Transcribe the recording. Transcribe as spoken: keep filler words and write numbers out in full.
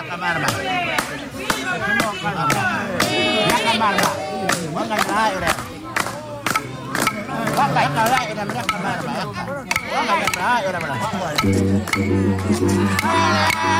kamar ba. Ya kamar ba. Wag ka na ira. Wag ka na ira mira kamar ba. Wag ka na ira mira.